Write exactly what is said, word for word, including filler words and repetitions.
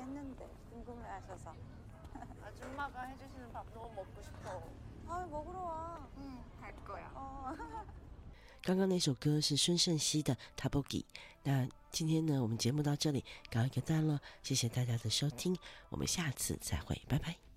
얘기했는데 궁금해하셔서. 아줌마가 해주시는 밥 너무 먹고 싶어. 아, 먹으러 와. 응, 갈 거야. 어. 刚刚那首歌是孙盛熙的 Tabogi。 那今天呢，我们节目到这里告一个段落，谢谢大家的收听，我们下次再会，拜拜。